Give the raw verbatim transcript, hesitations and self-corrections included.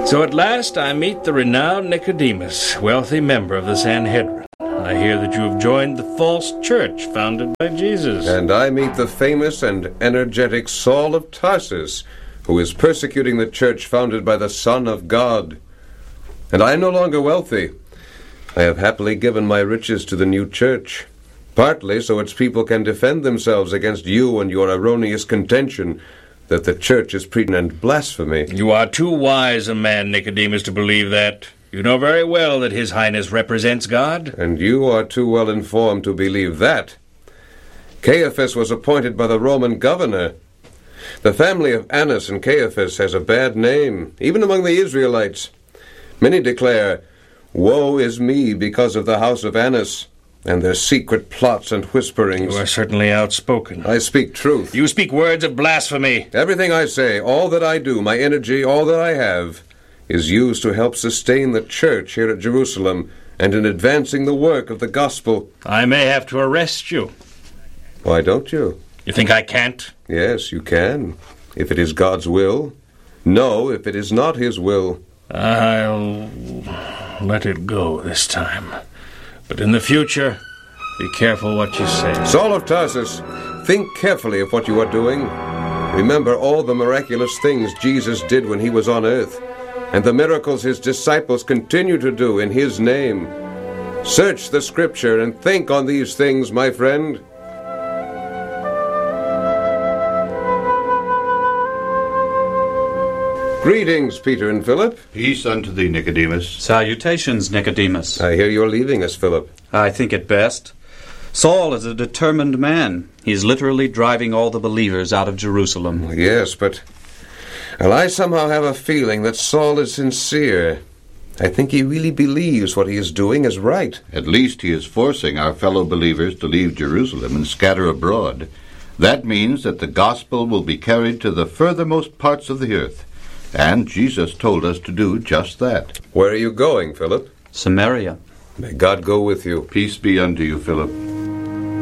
So at last I meet the renowned Nicodemus, wealthy member of the Sanhedrin. I hear that you have joined the false church founded by Jesus. And I meet the famous and energetic Saul of Tarsus, who is persecuting the church founded by the Son of God. And I am no longer wealthy. I have happily given my riches to the new church, partly so its people can defend themselves against you and your erroneous contention that the church is preaching and blasphemy. You are too wise a man, Nicodemus, to believe that. You know very well that His Highness represents God. And you are too well informed to believe that. Caiaphas was appointed by the Roman governor. The family of Annas and Caiaphas has a bad name, even among the Israelites. Many declare, "Woe is me because of the house of Annas," and their secret plots and whisperings. You are certainly outspoken. I speak truth. You speak words of blasphemy. Everything I say, all that I do, my energy, all that I have, is used to help sustain the church here at Jerusalem and in advancing the work of the gospel. I may have to arrest you. Why don't you? You think I can't? Yes, you can, if it is God's will. No, if it is not His will. I'll let it go this time. But in the future, be careful what you say. Saul of Tarsus, think carefully of what you are doing. Remember all the miraculous things Jesus did when He was on earth, and the miracles His disciples continue to do in His name. Search the Scripture and think on these things, my friend. Greetings, Peter and Philip. Peace unto thee, Nicodemus. Salutations, Nicodemus. I hear you're leaving us, Philip. I think it best. Saul is a determined man. He's literally driving all the believers out of Jerusalem. Yes, but well, I somehow have a feeling that Saul is sincere. I think he really believes what he is doing is right. At least he is forcing our fellow believers to leave Jerusalem and scatter abroad. That means that the gospel will be carried to the furthermost parts of the earth. And Jesus told us to do just that. Where are you going, Philip? Samaria. May God go with you. Peace be unto you, Philip.